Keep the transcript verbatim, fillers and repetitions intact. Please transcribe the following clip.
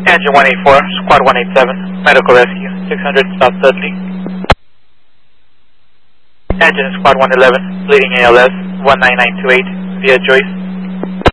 Engine one eighty-four, Squad one eighty-seven, Medical Rescue, six hundred South Dudley. Engine Squad one eleven, bleeding A L S, one nine nine two eight, via Joyce.